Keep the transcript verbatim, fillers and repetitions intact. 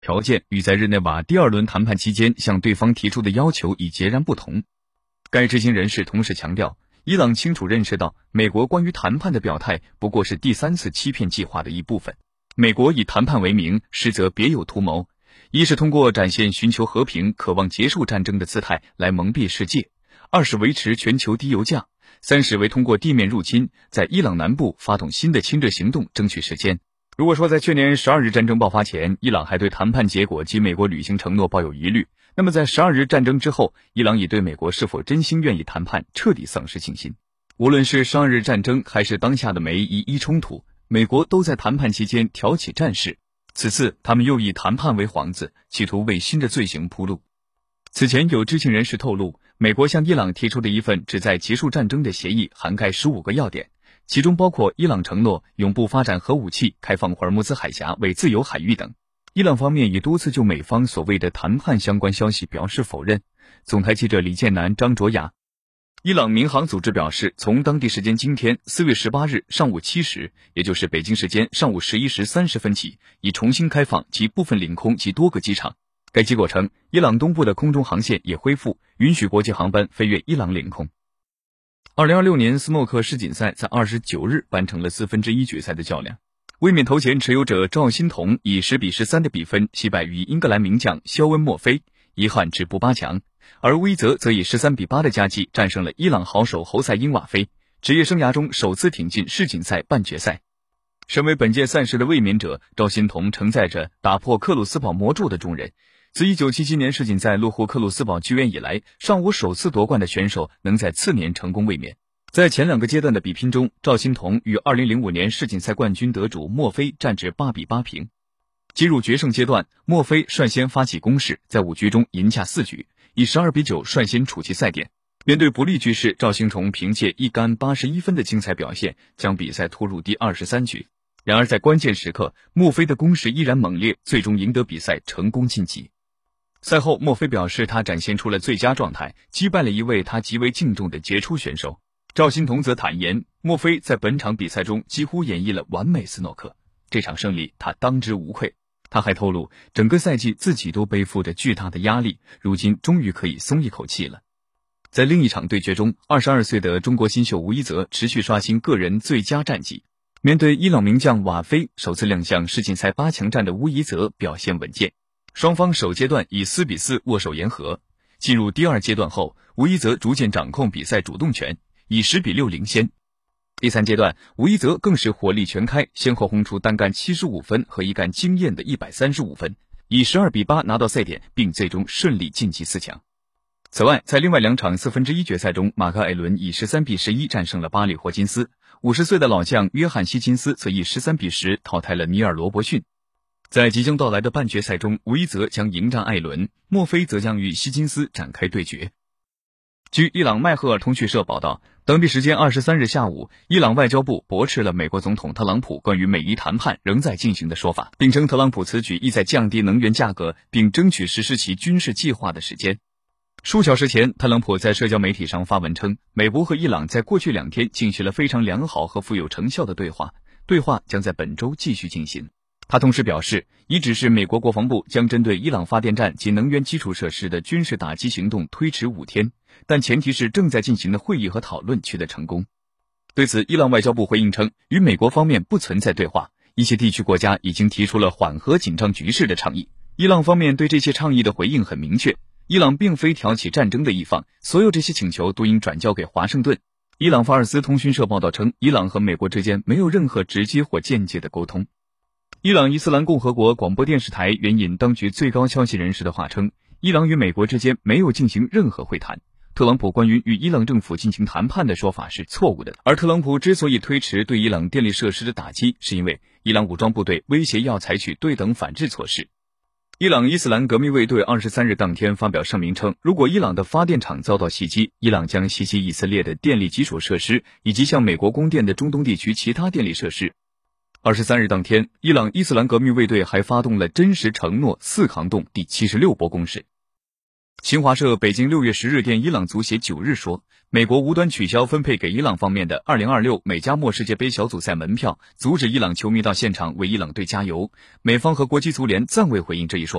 条件与在日内瓦第二轮谈判期间向对方提出的要求已截然不同。该知情人士同时强调，伊朗清楚认识到美国关于谈判的表态不过是第三次欺骗计划的一部分。美国以谈判为名，实则别有图谋，一是通过展现寻求和平、渴望结束战争的姿态来蒙蔽世界，二是维持全球低油价，三是为通过地面入侵，在伊朗南部发动新的侵略行动争取时间。如果说在去年十二日战争爆发前，伊朗还对谈判结果及美国履行承诺抱有疑虑，那么在十二日战争之后，伊朗已对美国是否真心愿意谈判彻底丧失信心。无论是十二日战争还是当下的美伊伊冲突，美国都在谈判期间挑起战事，此次他们又以谈判为幌子，企图为新的罪行铺路。此前有知情人士透露，美国向伊朗提出的一份旨在结束战争的协议涵盖十五个要点，其中包括伊朗承诺永不发展核武器、开放霍尔木兹海峡为自由海域等。伊朗方面已多次就美方所谓的谈判相关消息表示否认。总台记者李建南、张卓雅。伊朗民航组织表示，从当地时间今天四月十八日上午七时，也就是北京时间上午十一时三十分起，已重新开放其部分领空及多个机场。该机构称，伊朗东部的空中航线也恢复，允许国际航班飞越伊朗领空。二零二六年斯诺克世锦赛在二十九日完成了四分之一决赛的较量，卫冕头衔持有者赵欣彤以十比十三的比分击败于英格兰名将肖恩·墨菲，遗憾止步八强。而威泽则以十三比八的佳绩战胜了伊朗好手侯赛因瓦菲，职业生涯中首次挺进世锦赛半决赛。身为本届赛事的卫冕者，赵欣彤承载着打破克鲁斯堡魔咒的重任。自一九七七年世锦赛落户克鲁斯堡剧院以来，尚无首次夺冠的选手能在次年成功卫冕。在前两个阶段的比拼中，赵欣彤与二零零五年世锦赛冠军得主墨菲战至八比八平。进入决胜阶段，墨菲率先发起攻势，在五局中赢下四局，以十二比九率先处其赛点。面对不利局势，赵欣彤凭借一杆八十一分的精彩表现，将比赛拖入第二十三局。然而在关键时刻，墨菲的攻势依然猛烈，最终赢得比赛，成功晋级。赛后，墨菲表示他展现出了最佳状态，击败了一位他极为敬重的杰出选手。赵欣彤则坦言，墨菲在本场比赛中几乎演绎了完美斯诺克，这场胜利他当之无愧。他还透露，整个赛季自己都背负着巨大的压力，如今终于可以松一口气了。在另一场对决中，二十二岁的中国新秀吴一泽持续刷新个人最佳战绩。面对伊朗名将瓦菲，首次亮相世锦赛八强战的吴一泽表现稳健，双方首阶段以四比四握手言和。进入第二阶段后，吴一泽逐渐掌控比赛主动权，以十比六领先。第三阶段，吴一泽更是火力全开，先后轰出单杆七十五分和一杆惊艳的一百三十五分，以十二比八拿到赛点，并最终顺利晋级四强。此外，在另外两场四分之一决赛中，马克艾伦以十三比十一战胜了巴里霍金斯，五十岁的老将约翰希金斯则以十三比十淘汰了尼尔罗伯逊。在即将到来的半决赛中，吴一泽将迎战艾伦，墨菲则将与希金斯展开对决。据伊朗麦赫尔通讯社报道，当地时间二十三日下午，伊朗外交部驳斥了美国总统特朗普关于美伊谈判仍在进行的说法，并称特朗普此举意在降低能源价格，并争取实施其军事计划的时间。数小时前，特朗普在社交媒体上发文称，美国和伊朗在过去两天进行了非常良好和富有成效的对话，对话将在本周继续进行。他同时表示，已指示美国国防部将针对伊朗发电站及能源基础设施的军事打击行动推迟五天，但前提是正在进行的会议和讨论取得成功。对此，伊朗外交部回应称，与美国方面不存在对话，一些地区国家已经提出了缓和紧张局势的倡议。伊朗方面对这些倡议的回应很明确，伊朗并非挑起战争的一方，所有这些请求都应转交给华盛顿。伊朗法尔斯通讯社报道称，伊朗和美国之间没有任何直接或间接的沟通。伊朗伊斯兰共和国广播电视台援引当局最高消息人士的话称，伊朗与美国之间没有进行任何会谈，特朗普关于与伊朗政府进行谈判的说法是错误的。而特朗普之所以推迟对伊朗电力设施的打击，是因为伊朗武装部队威胁要采取对等反制措施。伊朗伊斯兰革命卫队二十三日当天发表声明称，如果伊朗的发电厂遭到袭击，伊朗将袭击以色列的电力基础设施以及向美国供电的中东地区其他电力设施。二十三日当天，伊朗伊斯兰革命卫队还发动了真实承诺四行动第七十六波攻势。 新华社北京六月十日电伊朗足协九日说，美国无端取消分配给伊朗方面的二零二六美加墨世界杯小组赛门票，阻止伊朗球迷到现场为伊朗队加油。美方和国际足联暂未回应这一说法。